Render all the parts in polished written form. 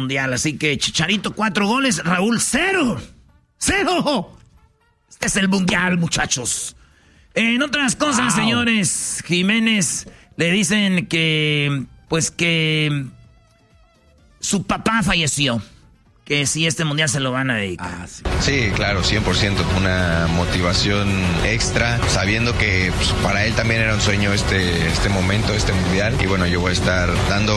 mundial. Así que Chicharito 4 goles, Raúl 0. ¡0! Este es el mundial, muchachos. En otras cosas, señores, Jiménez le dicen que, pues que su papá falleció. Que si este mundial se lo van a dedicar. Sí, claro, 100%. Una motivación extra, sabiendo que pues, para él también era un sueño este momento, este mundial. Y bueno, yo voy a estar dando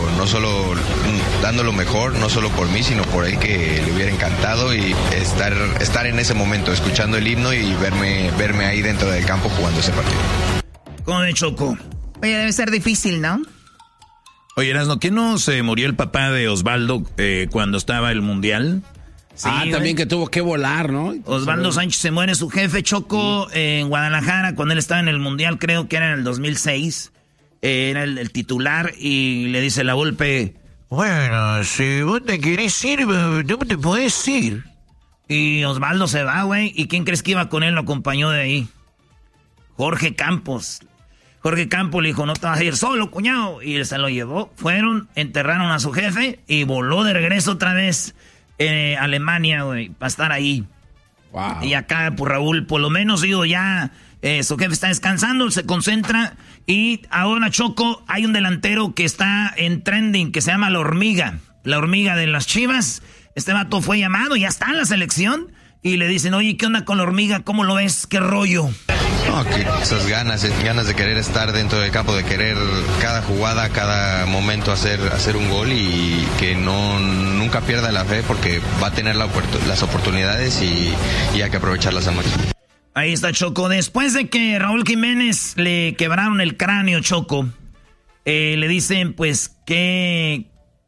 lo mejor, no solo por mí, sino por él, que le hubiera encantado, y estar en ese momento, escuchando el himno y verme ahí dentro del campo jugando ese partido. ¿Cómo de Choco? Oye, debe ser difícil, ¿no? Oye, Erasno, ¿qué no se murió el papá de Osvaldo cuando estaba el mundial? Sí, también que tuvo que volar, ¿no? Osvaldo Sánchez se muere, su jefe, Choco, en Guadalajara, cuando él estaba en el mundial, creo que era en el 2006. Era el titular, y le dice la Volpe: bueno, si vos te querés ir, no te podés ir. Y Osvaldo se va, güey. ¿Y quién crees que iba con él? Lo acompañó de ahí. Jorge Campos. Jorge Campos le dijo: no te vas a ir solo, cuñado. Y se lo llevó. Fueron, enterraron a su jefe y voló de regreso otra vez a Alemania, güey, para estar ahí. Wow. Y acá, pues Raúl, por lo menos, digo, ya su jefe está descansando, se concentra. Y ahora, Choco, hay un delantero que está en trending, que se llama La Hormiga. La Hormiga de las Chivas. Este vato fue llamado, ya está en la selección. Y le dicen: oye, ¿qué onda con La Hormiga? ¿Cómo lo ves? ¿Qué rollo? No, que esas ganas de querer estar dentro del campo, de querer cada jugada, cada momento hacer un gol, y que nunca pierda la fe, porque va a tener las oportunidades y hay que aprovecharlas a máximo. Ahí está, Choco. Después de que Raúl Jiménez le quebraron el cráneo, Choco, le dicen pues que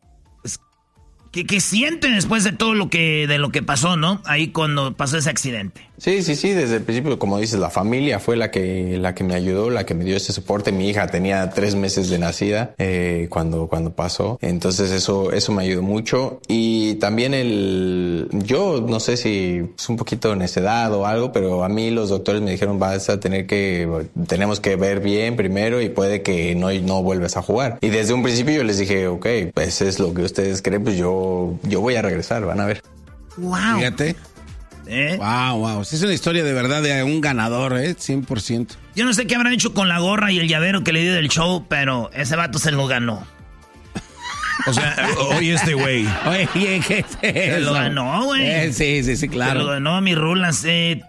siente después de todo lo que pasó, ¿no? Ahí cuando pasó ese accidente. Sí, desde el principio, como dices, la familia fue la que me ayudó, la que me dio ese soporte. Mi hija tenía 3 meses de nacida cuando pasó, entonces eso me ayudó mucho. Y también yo no sé si es un poquito de necedad o algo, pero a mí los doctores me dijeron: tenemos que ver bien primero, y puede que no vuelvas a jugar. Y desde un principio yo les dije: ok, pues es lo que ustedes creen, pues yo voy a regresar, van a ver. Wow. Fíjate. Wow. Sí, es una historia de verdad de un ganador, 100%. Yo no sé qué habrán hecho con la gorra y el llavero que le dio del show, pero ese vato se lo ganó. O sea, oye, este güey. Oye, ¿qué es eso? Se lo ganó, güey. Sí, claro. Se lo ganó, mi Rulas.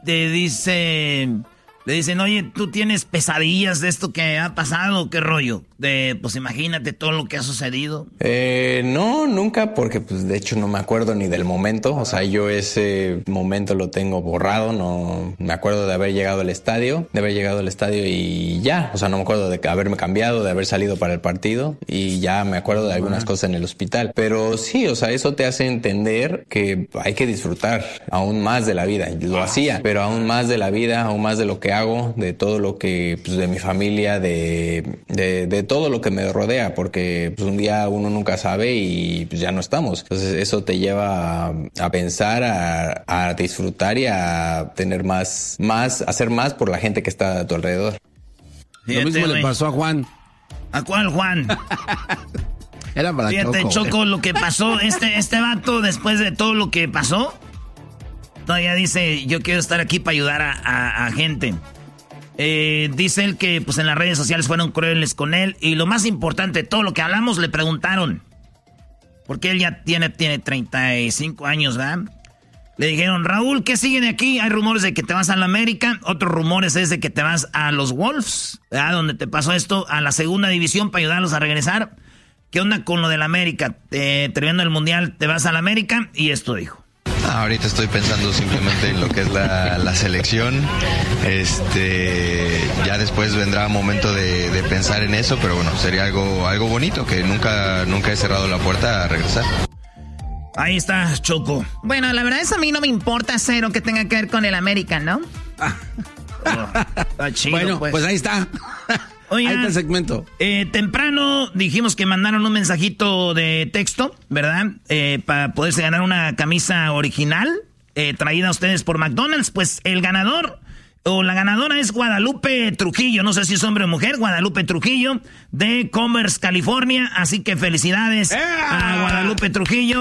Le dicen: oye, ¿tú tienes pesadillas de esto que ha pasado? ¿Qué rollo? Pues imagínate todo lo que ha sucedido. No, nunca, porque pues de hecho no me acuerdo ni del momento. O sea, yo ese momento lo tengo borrado. No me acuerdo de haber llegado al estadio, y ya. O sea, no me acuerdo de haberme cambiado, de haber salido para el partido, y ya me acuerdo de algunas cosas en el hospital. Pero sí, o sea, eso te hace entender que hay que disfrutar aún más de la vida. Lo hacía, pero aún más de la vida, aún más de lo que hago, de todo lo que, pues, de mi familia, de todo lo que me rodea, porque pues un día uno nunca sabe y pues ya no estamos. Entonces eso te lleva a pensar, a disfrutar y a tener más, hacer más por la gente que está a tu alrededor. Fíjate, lo mismo le pasó a Juan. ¿A cuál Juan? Era para Fíjate, Choco, lo que pasó, este vato, después de todo lo que pasó, todavía dice: yo quiero estar aquí para ayudar a gente. Dice él que pues en las redes sociales fueron crueles con él. Y lo más importante, todo lo que hablamos, le preguntaron, porque él ya tiene 35 años, ¿verdad? Le dijeron: Raúl, ¿qué sigue de aquí? Hay rumores de que te vas a la América. Otros rumores es de que te vas a los Wolves, ¿verdad? Donde te pasó esto, a la segunda división, para ayudarlos a regresar. ¿Qué onda con lo del América? Terminando el mundial, te vas a la América. Y esto dijo: ahorita estoy pensando simplemente en lo que es la selección. Ya después vendrá momento de pensar en eso, pero bueno, sería algo bonito, que nunca he cerrado la puerta a regresar. Ahí está, Choco. Bueno, la verdad es a mí no me importa cero que tenga que ver con el América, ¿no? Está chido, bueno, pues ahí está. Oigan, ahí está el segmento. Temprano dijimos que mandaron un mensajito de texto, ¿verdad? Para poderse ganar una camisa original traída a ustedes por McDonald's. Pues el ganador o la ganadora es Guadalupe Trujillo. No sé si es hombre o mujer. Guadalupe Trujillo de Commerce, California. Así que felicidades a Guadalupe Trujillo.